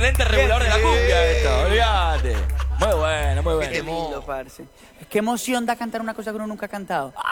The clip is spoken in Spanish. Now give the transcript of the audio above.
el ente regulador de la cumbia esto, olvídate. Muy bueno, muy bueno. Qué lindo, parce. Qué emoción da cantar una cosa que uno nunca ha cantado.